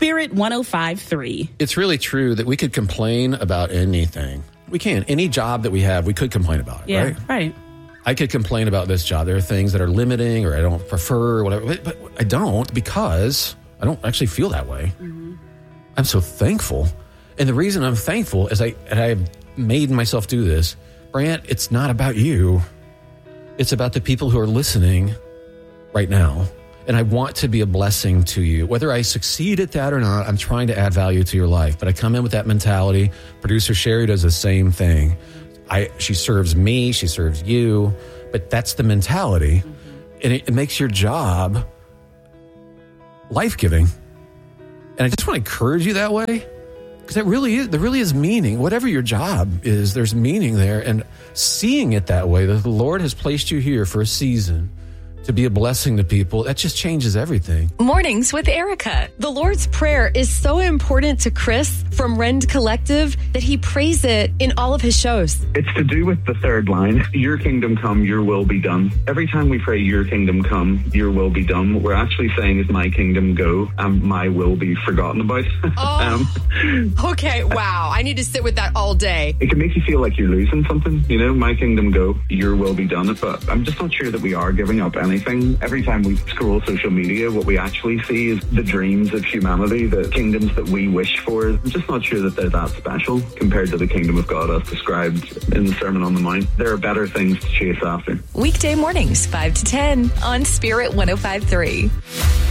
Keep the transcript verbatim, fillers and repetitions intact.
Spirit one oh five point three. It's really true that we could complain about anything. We can. Any job that we have, we could complain about it, yeah, right? right. I could complain about this job. There are things that are limiting or I don't prefer or whatever, but, but I don't because I don't actually feel that way. Mm-hmm. I'm so thankful. And the reason I'm thankful is I, and I've made myself do this, Brant, it's not about you. It's about the people who are listening right now. And I want to be a blessing to you. Whether I succeed at that or not, I'm trying to add value to your life. But I come in with that mentality. Producer Sherry does the same thing. I, she serves me, she serves you, but that's the mentality. Mm-hmm. And it, it makes your job life-giving. And I just want to encourage you that way, because it really is, there really is meaning. Whatever your job is, there's meaning there. And seeing it that way, that the Lord has placed you here for a season to be a blessing to people, that just changes everything. Mornings with Erica. The Lord's Prayer is so important to Chris from Rend Collective that he prays it in all of his shows. It's to do with the third line, your kingdom come, your will be done. Every time we pray, your kingdom come, your will be done, what we're actually saying is my kingdom go and my will be forgotten about. Oh, um, okay, wow. I need to sit with that all day. It can make you feel like you're losing something, you know, my kingdom go, your will be done. But I'm just not sure that we are giving up anything. Every time we scroll social media, what we actually see is the dreams of humanity, the kingdoms that we wish for. I'm just not sure that they're that special compared to the kingdom of God as described in the Sermon on the Mount. There are better things to chase after. Weekday mornings, five to ten on Spirit one oh five point three.